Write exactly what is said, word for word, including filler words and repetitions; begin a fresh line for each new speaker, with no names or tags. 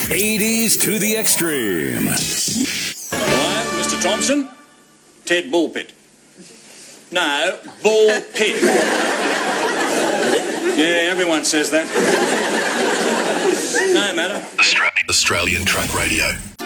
eighties to the extreme.
Hello, Mister Thompson? Ted Bullpit. No, Bull Pit. Yeah, everyone says that. No matter.
Australian, Australian Truck Radio.